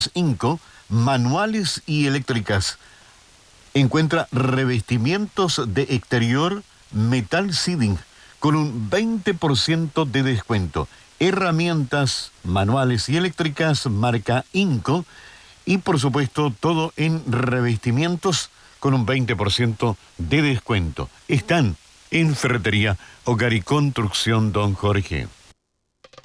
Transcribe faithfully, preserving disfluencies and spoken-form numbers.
Inco, manuales y eléctricas. Encuentra revestimientos de exterior metal siding con un veinte por ciento de descuento. Herramientas, manuales y eléctricas, marca Inco. Y por supuesto, todo en revestimientos con un veinte por ciento de descuento. Están en Ferretería Hogar y Construcción Don Jorge.